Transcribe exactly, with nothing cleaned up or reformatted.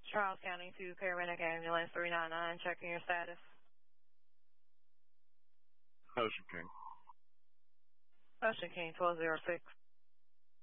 Charles County to Paramedic Ambulance three nine nine, checking your status. Ocean King. Ocean King twelve oh six.